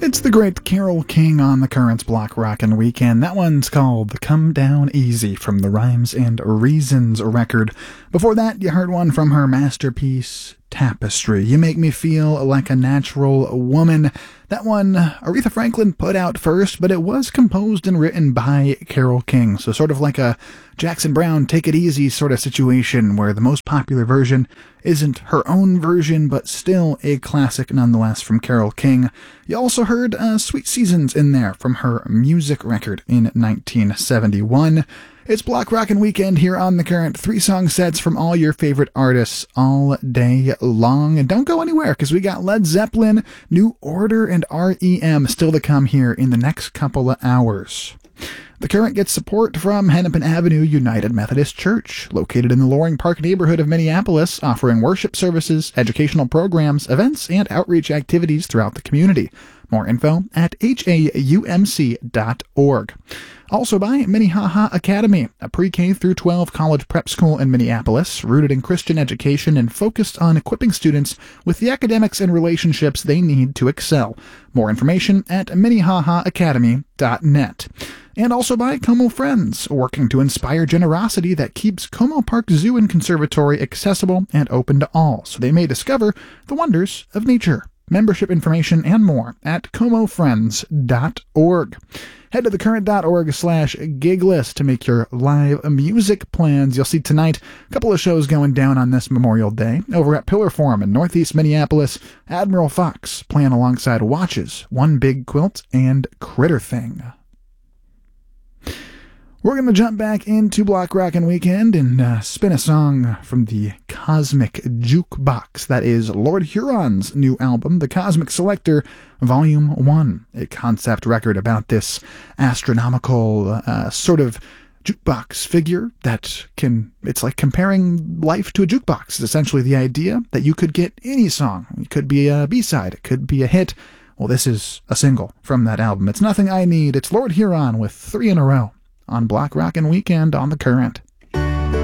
It's the great Carole King on the Currents Block Rockin' Weekend. That one's called Come Down Easy from the Rhymes and Reasons record. Before that, you heard one from her masterpiece, Tapestry. You Make Me Feel Like a Natural Woman. That one, Aretha Franklin put out first, but it was composed and written by Carole King. So sort of like a Jackson Browne Take It Easy sort of situation where the most popular version isn't her own version, but still a classic nonetheless from Carole King. You also heard Sweet Seasons in there from her music record in 1971. It's Block Rockin' Weekend here on The Current. 3-song sets from all your favorite artists all day long. And don't go anywhere, because we got Led Zeppelin, New Order, and R.E.M. still to come here in the next couple of hours. The Current gets support from Hennepin Avenue United Methodist Church, located in the Loring Park neighborhood of Minneapolis, offering worship services, educational programs, events, and outreach activities throughout the community. More info at haumc.org. Also by Minnehaha Academy, a pre-K through 12 college prep school in Minneapolis, rooted in Christian education and focused on equipping students with the academics and relationships they need to excel. More information at minnehahaacademy.net. And also by Como Friends, working to inspire generosity that keeps Como Park Zoo and Conservatory accessible and open to all, so they may discover the wonders of nature. Membership information and more at comofriends.org. Head to thecurrent.org/gig list to make your live music plans. You'll see tonight a couple of shows going down on this Memorial Day. Over at Pillar Forum in Northeast Minneapolis, Admiral Fox playing alongside Watches, One Big Quilt, and Critter Thing. We're going to jump back into Block Rockin' Weekend and spin a song from the Cosmic Jukebox. That is Lord Huron's new album, The Cosmic Selector, Volume 1, a concept record about this astronomical sort of jukebox figure that it's like comparing life to a jukebox. It's essentially the idea that you could get any song. It could be a B-side, it could be a hit. Well, this is a single from that album. It's Nothing I Need. It's Lord Huron with 3 in a row on Block Rockin' Weekend on The Current.